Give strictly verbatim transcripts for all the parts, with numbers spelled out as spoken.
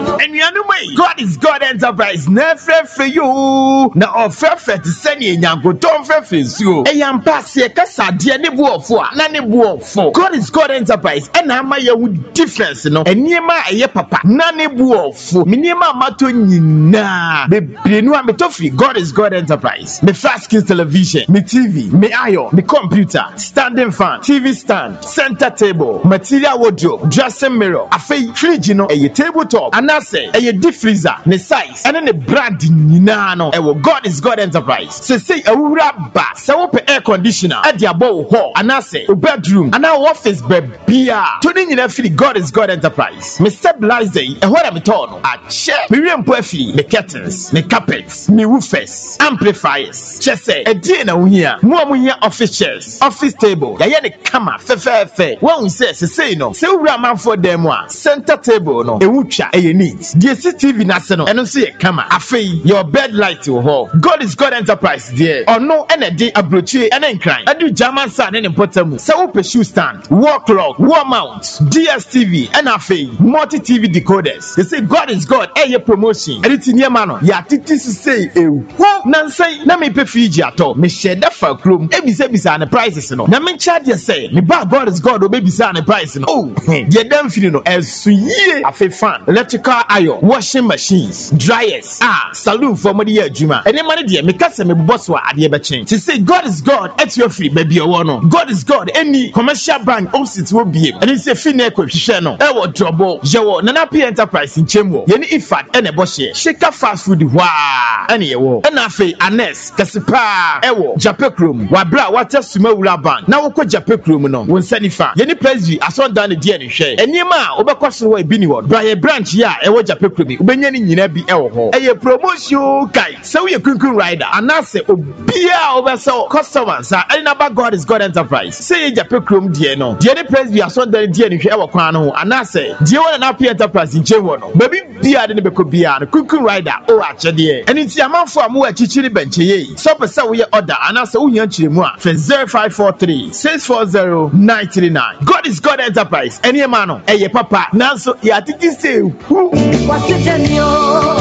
And you know me, God is God Enterprise. Never for you. Now offer for to send you nyango don't for you. E yam pass ye kasa dia ne bo ofo na ne bo ofo. God is God Enterprise. And ama ye with difference no. E niema eye papa na ne bo ofo. Me niema mato nyina. Me brenu a me tofi. God is God Enterprise. Me fast screen television, me T V, me iron, me computer, standing fan, T V stand, center table, material wardrobe, dressing mirror, afi fridge no, a tabletop, and I say a deep freezer, ne size, and then a brand nyina no. Ewo God is God Enterprise. Se say a wura ba, se wo pe air conditioner, at the above hall, and I say a bedroom, and our office bebia. Tuning in every God is God Enterprise. Me stabilize day, and what I'm told, I check me reimbursement, me curtains, me carpets, me woofers, amplifiers. Just say a day na here, more here office chairs, office table, ya the camera, fe fe fe. One says se say no, se wura man for them one center table no, e wucha e you need. The C C T V national, and don't see a camera. Afi your bed light to hall. God is God Enterprise there. Or no energy abrochi and then crime. I do German sound and important. So open shoe stand, wall clock, wall mount, D S T V, and afi multi T V decoders. They say God is God. Eh your promotion. Anything your man. Ya titi say eh. Nan say na me pay Fiji ato. Me share that for room. E be say be say the prices no. Na me charge you say me ba God is God. O be say the price no. Oh, ye dem feel no. As ye afi fan, electrical iron, washing machines, dryers. Ah, saloon for money year juma. Any money there. Me kase me boss wa adie be change. She say God is God. At your free baby o no. God is God. Any commercial bank opposite will be. And he say fine ko hwehwe no. E wo trouble. Je wo Nana P Enterprise in Chemo. Ye ni ifat e na bo share. Shika fast food wa. Ene ye wo. E na afi Anes Kasipa. E wo Japekrom. Wa bra water Sumawura bank. Na wo ko Japekrom no. Won sanifa. Ye ni president ason dan die ne hwe. Enima obekwaso wo ebi ni wo. Bra ye branch ya e wo Japekrom. Ubenya ni nyina bi e wo ho. E ye promotion kai. So we kunkun rider. Anase obia obeso customers. Anaba God is God Enterprise. Say ye Japekrom die no. Die ni president ason dan die ne hwe e wo kwan no. Anase die wo na P Enterprise in Chemo no. Baby bia de ne beko bia no. Kunkun rider o ache de. Eni ti amanfo amu achichiri benche ye. So pesa we order anase unyan chiremu a. For zero five four three six four zero nine three nine. God is God Enterprise. Any man no. Eye papa. Nanso ya titi say who. What's it yo?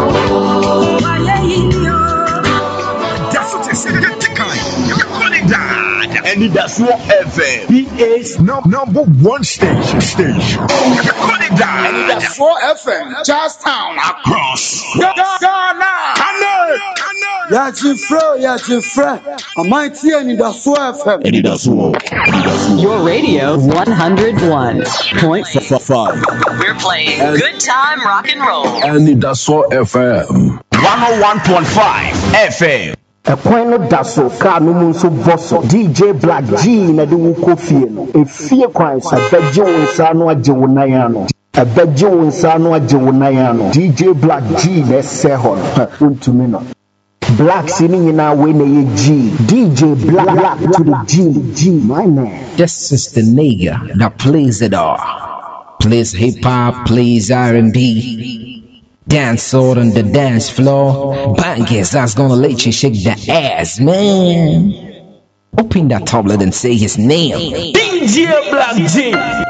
That's what they say. Get kind. You call it that. And that's what F M. P A's no, number one station. Station. You call it that. And that's what F M. Charlestown across. Ghana. Ghana. Ya chifre, ya chifre. Amaiti and that's what F M. And that's what. Your radio one oh one point five. We're playing and good time rock and roll. And that's what F M. one oh one point five F M. A point of dasso, car no munso bosso, D J Black G, na de Wukofiano, a fear crimes, a bedjo and Sano Jawunayano, a bedjo and Sano Jawunayano, D J Black G, let's say on, untumino. Black singing in our way, G, D J Black, Black to the G, G, my man. This is the nigga that plays it all. Plays hip hop, plays R and B. Dance all on the dance floor. Bangers, that's gonna let you shake that ass, man. Open that tablet and say his name. D J Black G.